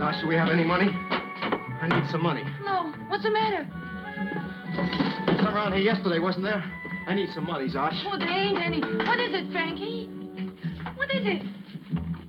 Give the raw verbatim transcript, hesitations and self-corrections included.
Zosh, do we have any money? I need some money. No. What's the matter? Some around here yesterday, wasn't there? I need some money, Zosh. Oh, there ain't any. What is it, Frankie? What is it?